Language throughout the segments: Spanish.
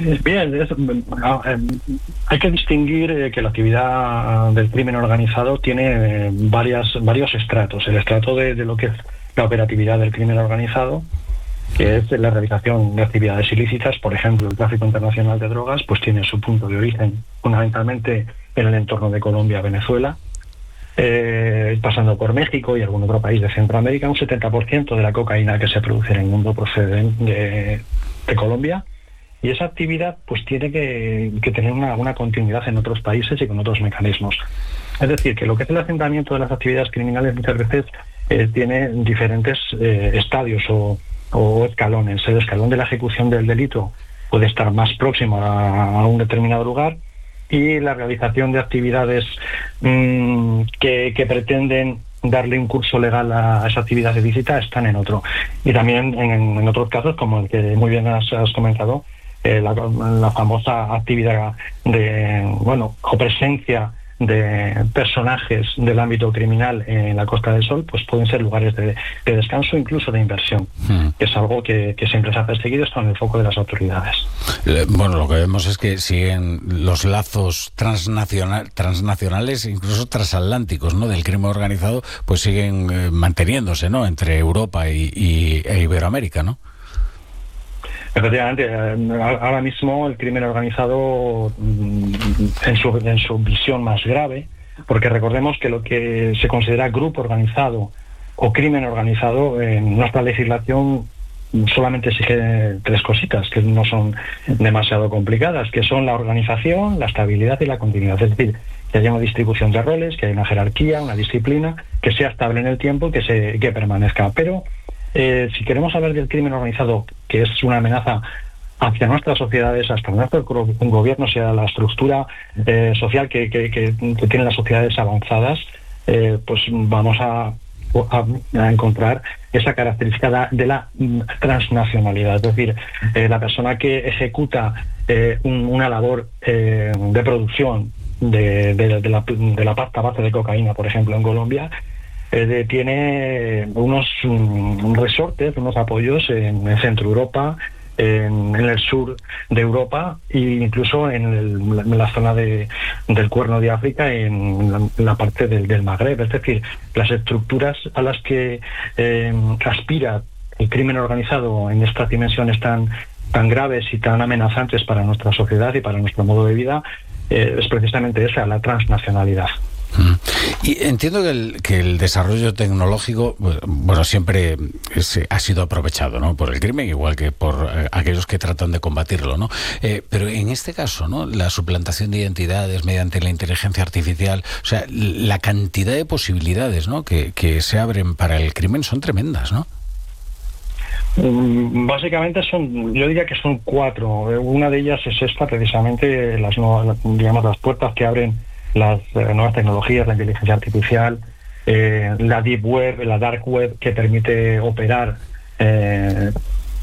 Bien, hay que distinguir que la actividad del crimen organizado tiene varios estratos. El estrato de lo que es la operatividad del crimen organizado, que es la realización de actividades ilícitas. Por ejemplo, el tráfico internacional de drogas, pues tiene su punto de origen fundamentalmente en el entorno de Colombia, Venezuela, pasando por México y algún otro país de Centroamérica. Un 70% de la cocaína que se produce en el mundo procede de Colombia. Y esa actividad pues tiene que tener una continuidad en otros países y con otros mecanismos. Es decir, que lo que es el asentamiento de las actividades criminales muchas veces tiene diferentes estadios o escalones. El escalón de la ejecución del delito puede estar más próximo a un determinado lugar, y la realización de actividades que pretenden darle un curso legal a esa actividad ilícita están en otro. Y también en otros casos, como el que muy bien has comentado, la famosa actividad o presencia de personajes del ámbito criminal en la Costa del Sol, pues pueden ser lugares de descanso, incluso de inversión, que es algo que siempre se ha perseguido, está en el foco de las autoridades. Bueno, lo que vemos es que siguen los lazos transnacionales, incluso transatlánticos, ¿no?, del crimen organizado, pues siguen manteniéndose, ¿no?, entre Europa e Iberoamérica, ¿no? Efectivamente, ahora mismo el crimen organizado en su visión más grave, porque recordemos que lo que se considera grupo organizado o crimen organizado en nuestra legislación solamente exige tres cositas que no son demasiado complicadas, que son la organización, la estabilidad y la continuidad. Es decir, que haya una distribución de roles, que haya una jerarquía, una disciplina, que sea estable en el tiempo y que permanezca. Pero si queremos hablar del crimen organizado, que es una amenaza hacia nuestras sociedades, hasta nuestro gobierno, sea la estructura social que tienen las sociedades avanzadas, pues vamos a encontrar esa característica de la transnacionalidad. Es decir, la persona que ejecuta una labor de producción de la pasta base de cocaína, por ejemplo, en Colombia, tiene unos resortes, unos apoyos en Centro Europa, en el sur de Europa e incluso en la zona del Cuerno de África, en la parte del Magreb. Es decir, las estructuras a las que aspira el crimen organizado en estas dimensiones tan graves y tan amenazantes para nuestra sociedad y para nuestro modo de vida es precisamente esa, la transnacionalidad. Y entiendo que el desarrollo tecnológico, bueno, siempre ha sido aprovechado, ¿no?, por el crimen, igual que por aquellos que tratan de combatirlo, ¿no? Pero en este caso, ¿no?, la suplantación de identidades mediante la inteligencia artificial, o sea, la cantidad de posibilidades, ¿no?, que se abren para el crimen son tremendas, ¿no? Básicamente yo diría que son cuatro. Una de ellas es esta, precisamente, las puertas que abren las nuevas tecnologías, la inteligencia artificial, la deep web, la dark web, que permite operar en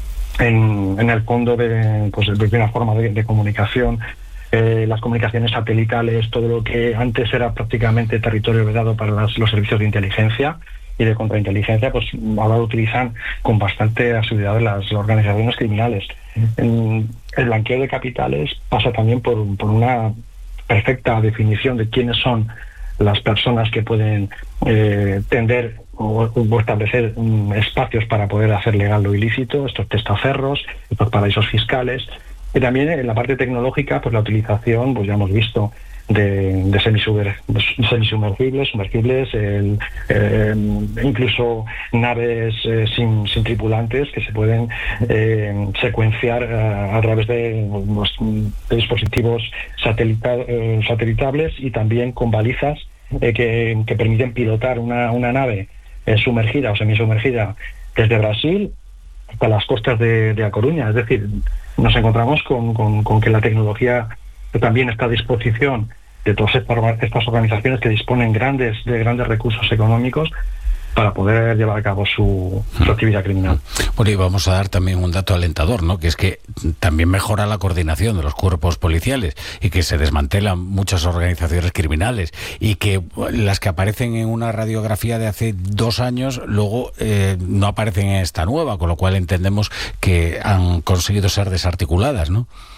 el fondo de una forma de comunicación, las comunicaciones satelitales, todo lo que antes era prácticamente territorio vedado para los servicios de inteligencia y de contrainteligencia, pues ahora lo utilizan con bastante asiduidad las organizaciones criminales. El blanqueo de capitales pasa también por una perfecta definición de quiénes son las personas que pueden tender o establecer espacios para poder hacer legal lo ilícito, estos testaferros, estos paraísos fiscales. Y también en la parte tecnológica, pues la utilización, pues ya hemos visto, de semisumergibles, sumergibles, incluso naves sin tripulantes que se pueden secuenciar a través de dispositivos satelitables, y también con balizas que permiten pilotar una nave sumergida o semisumergida desde Brasil hasta las costas de A Coruña. Es decir, nos encontramos con que la tecnología también está a disposición de todas estas organizaciones que disponen de grandes recursos económicos para poder llevar a cabo su actividad criminal. Bueno, y vamos a dar también un dato alentador, ¿no?, que es que también mejora la coordinación de los cuerpos policiales y que se desmantelan muchas organizaciones criminales, y que las que aparecen en una radiografía de hace 2 años luego no aparecen en esta nueva, con lo cual entendemos que han conseguido ser desarticuladas, ¿no?